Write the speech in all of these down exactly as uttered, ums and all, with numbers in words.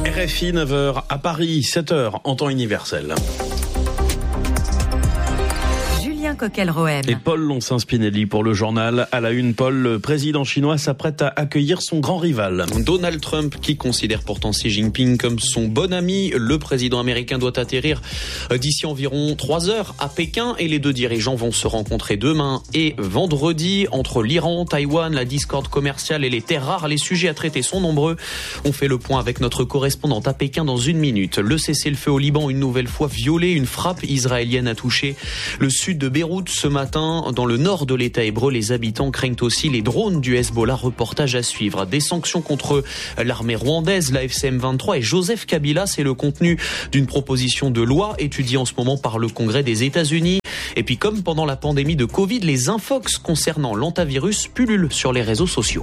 R F I, neuf heures à Paris, sept heures en temps universel. Coquel-Rohem. Et Paul Loncin-Spinelli pour le journal. À la une, Paul, le président chinois s'apprête à accueillir son grand rival. Donald Trump, qui considère pourtant Xi Jinping comme son bon ami. Le président américain doit atterrir d'ici environ trois heures à Pékin et les deux dirigeants vont se rencontrer demain et vendredi. Entre l'Iran, Taïwan, la discorde commerciale et les terres rares, les sujets à traiter sont nombreux. On fait le point avec notre correspondante à Pékin dans une minute. Le cessez-le-feu au Liban, une nouvelle fois violé. Une frappe israélienne a touché le sud de Beyrouth ce matin. Dans le nord de l'État hébreu, les habitants craignent aussi les drones du Hezbollah. Reportage à suivre. Des sanctions contre l'armée rwandaise, la F C M vingt-trois et Joseph Kabila. C'est le contenu d'une proposition de loi étudiée en ce moment par le Congrès des États-Unis. Et puis comme pendant la pandémie de Covid, les infox concernant l'antivirus pullulent sur les réseaux sociaux.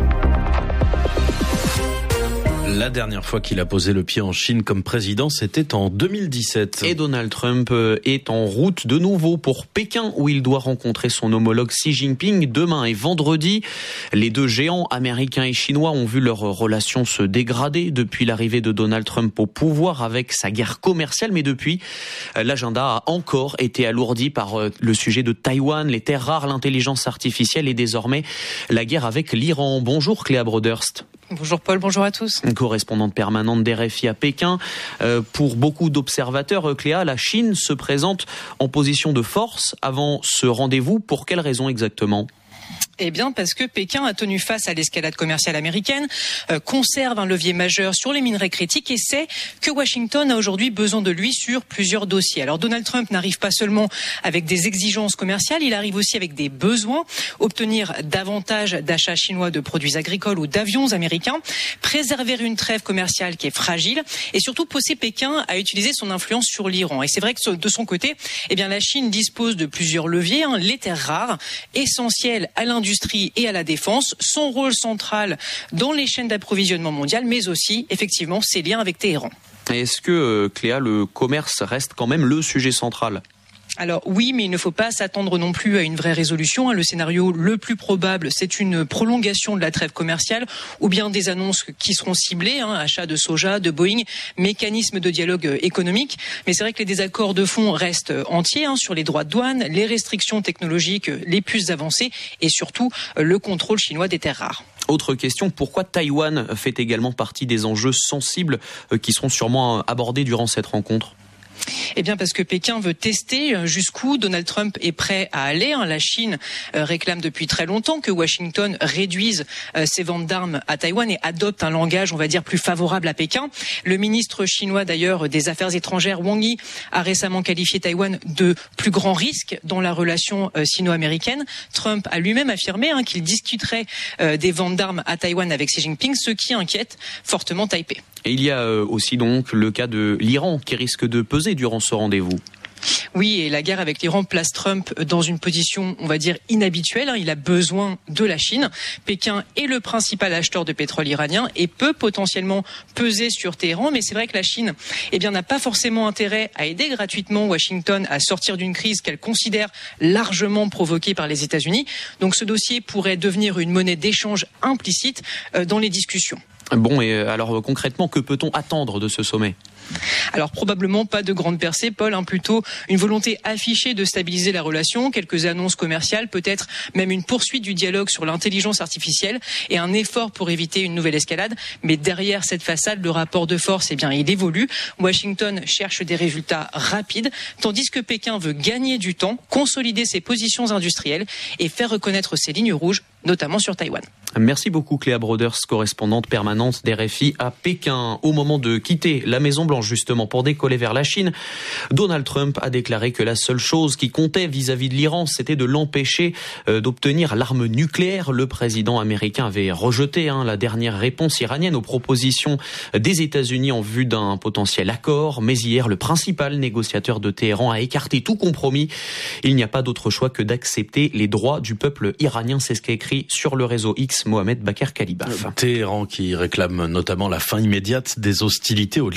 La dernière fois qu'il a posé le pied en Chine comme président, c'était en deux mille dix-sept. Et Donald Trump est en route de nouveau pour Pékin, où il doit rencontrer son homologue Xi Jinping demain et vendredi. Les deux géants américains et chinois ont vu leurs relations se dégrader depuis l'arrivée de Donald Trump au pouvoir avec sa guerre commerciale. Mais depuis, l'agenda a encore été alourdi par le sujet de Taïwan, les terres rares, l'intelligence artificielle et désormais la guerre avec l'Iran. Bonjour Cléa Broderst. Bonjour Paul, bonjour à tous. Correspondante permanente d'R F I à Pékin. Euh, pour beaucoup d'observateurs, Cléa, la Chine se présente en position de force avant ce rendez-vous. Pour quelles raisons exactement ? Eh bien, parce que Pékin a tenu face à l'escalade commerciale américaine, euh, conserve un levier majeur sur les minerais critiques et sait que Washington a aujourd'hui besoin de lui sur plusieurs dossiers. Alors, Donald Trump n'arrive pas seulement avec des exigences commerciales, il arrive aussi avec des besoins. Obtenir davantage d'achats chinois de produits agricoles ou d'avions américains, préserver une trêve commerciale qui est fragile et surtout pousser Pékin à utiliser son influence sur l'Iran. Et c'est vrai que de son côté, eh bien, la Chine dispose de plusieurs leviers, hein, les terres rares, essentielles à l'industrie et à la défense, son rôle central dans les chaînes d'approvisionnement mondiales, mais aussi, effectivement, ses liens avec Téhéran. Et est-ce que, Cléa, le commerce reste quand même le sujet central ? Alors oui, mais il ne faut pas s'attendre non plus à une vraie résolution. Le scénario le plus probable, c'est une prolongation de la trêve commerciale ou bien des annonces qui seront ciblées, hein, achat de soja, de Boeing, mécanisme de dialogue économique. Mais c'est vrai que les désaccords de fond restent entiers, hein, sur les droits de douane, les restrictions technologiques les plus avancées et surtout le contrôle chinois des terres rares. Autre question, pourquoi Taïwan fait également partie des enjeux sensibles qui seront sûrement abordés durant cette rencontre ? Eh bien parce que Pékin veut tester jusqu'où Donald Trump est prêt à aller. La Chine réclame depuis très longtemps que Washington réduise ses ventes d'armes à Taïwan et adopte un langage, on va dire, plus favorable à Pékin. Le ministre chinois d'ailleurs des Affaires étrangères, Wang Yi, a récemment qualifié Taïwan de plus grand risque dans la relation sino-américaine. Trump a lui-même affirmé hein, qu'il discuterait des ventes d'armes à Taïwan avec Xi Jinping, ce qui inquiète fortement Taipei. Et il y a aussi donc le cas de l'Iran qui risque de peser durant ce rendez-vous. Oui, et la guerre avec l'Iran place Trump dans une position, on va dire, inhabituelle. Il a besoin de la Chine. Pékin est le principal acheteur de pétrole iranien et peut potentiellement peser sur Téhéran. Mais c'est vrai que la Chine, eh bien, n'a pas forcément intérêt à aider gratuitement Washington à sortir d'une crise qu'elle considère largement provoquée par les États-Unis. Donc ce dossier pourrait devenir une monnaie d'échange implicite dans les discussions. Bon, et alors concrètement, que peut-on attendre de ce sommet ? Alors probablement pas de grande percée, Paul, hein, plutôt une volonté affichée de stabiliser la relation, quelques annonces commerciales, peut-être même une poursuite du dialogue sur l'intelligence artificielle et un effort pour éviter une nouvelle escalade. Mais derrière cette façade, le rapport de force, eh bien, il évolue. Washington cherche des résultats rapides, tandis que Pékin veut gagner du temps, consolider ses positions industrielles et faire reconnaître ses lignes rouges, notamment sur Taïwan. Merci beaucoup Cléa Broderst, correspondante permanente d'R F I à Pékin. Au moment de quitter la Maison-Blanche justement pour décoller vers la Chine, Donald Trump a déclaré que la seule chose qui comptait vis-à-vis de l'Iran, c'était de l'empêcher euh, d'obtenir l'arme nucléaire. Le président américain avait rejeté hein, la dernière réponse iranienne aux propositions des États-Unis en vue d'un potentiel accord. Mais hier, le principal négociateur de Téhéran a écarté tout compromis. Il n'y a pas d'autre choix que d'accepter les droits du peuple iranien. C'est ce qu'a écrit sur le réseau X Mohamed Bakr Kalibaf. Téhéran qui réclame notamment la fin immédiate des hostilités au Liban.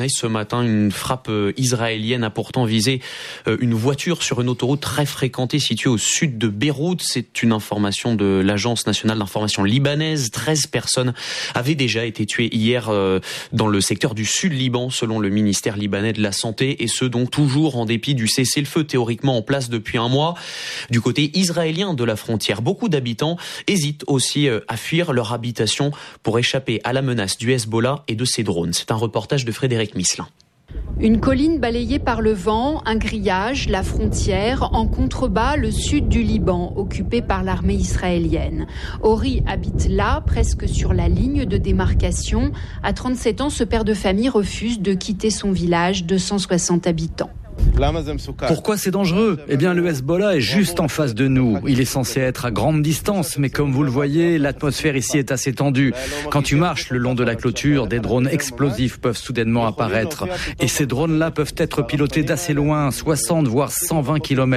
l'armée ce matin. Une frappe israélienne a pourtant visé une voiture sur une autoroute très fréquentée située au sud de Beyrouth. C'est une information de l'Agence nationale d'information libanaise. treize personnes avaient déjà été tuées hier dans le secteur du sud Liban, selon le ministère libanais de la Santé, et ce donc toujours en dépit du cessez-le-feu théoriquement en place depuis un mois. Du côté israélien de la frontière, beaucoup d'habitants hésitent aussi à fuir leur habitation pour échapper à la menace du Hezbollah et de ses drones. C'est un reportage de Frédéric Misselin. Une colline balayée par le vent, un grillage, la frontière, en contrebas, le sud du Liban, occupé par l'armée israélienne. Ori habite là, presque sur la ligne de démarcation. À trente-sept ans, ce père de famille refuse de quitter son village de cent soixante habitants. Pourquoi c'est dangereux ? Eh bien, le Hezbollah est juste en face de nous. Il est censé être à grande distance, mais comme vous le voyez, l'atmosphère ici est assez tendue. Quand tu marches le long de la clôture, des drones explosifs peuvent soudainement apparaître. Et ces drones-là peuvent être pilotés d'assez loin, soixante voire cent vingt kilomètres.